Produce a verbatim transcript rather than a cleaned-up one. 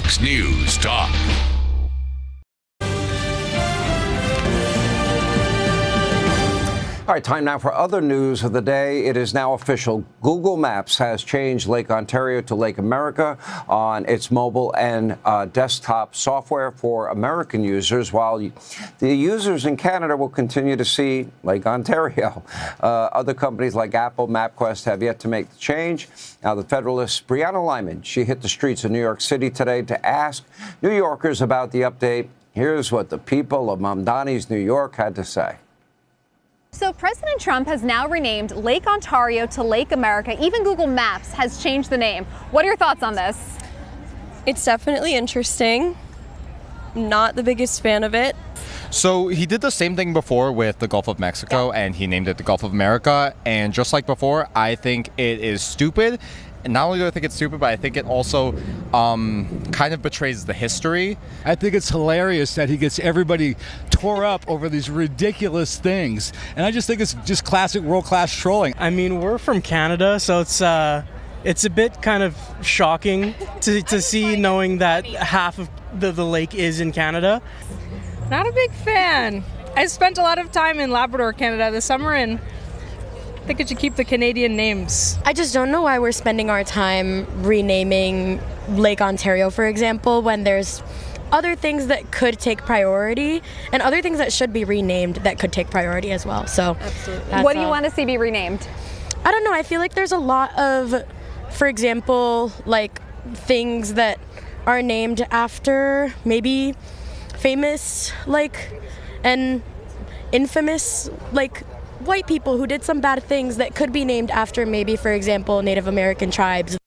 Fox News Talk. All right, time now for other news of the day. It is now official. Google Maps has changed Lake Ontario to Lake America on its mobile and uh, desktop software for American users, while the users in Canada will continue to see Lake Ontario. Uh, other companies like Apple, MapQuest have yet to make the change. Now, the Federalist Brianna Lyman, she hit the streets of New York City today to ask New Yorkers about the update. Here's what the people of Mamdani's New York had to say. So President Trump has now renamed Lake Ontario to Lake America. Even Google Maps has changed the name. What are your thoughts on this? It's definitely interesting. Not the biggest fan of it. So he did the same thing before with the Gulf of Mexico, yeah. and he named it the Gulf of America. And just like before, I think it is stupid. And not only do I think it's stupid, but I think it also um, kind of betrays the history. I think it's hilarious that he gets everybody tore up over these ridiculous things. And I just think it's just classic world-class trolling. I mean, we're from Canada, so it's uh, it's a bit kind of shocking to, to see, knowing that half of the, the lake is in Canada. Not a big fan. I spent a lot of time in Labrador, Canada this summer, and I think it should keep the Canadian names. I just don't know why we're spending our time renaming Lake Ontario, for example, when there's other things that could take priority and other things that should be renamed that could take priority as well. So, absolutely. What do you all. want to see be renamed? I don't know. I feel like there's a lot of, for example, like things that are named after maybe famous, like, and infamous, like, white people who did some bad things that could be named after maybe, for example, Native American tribes.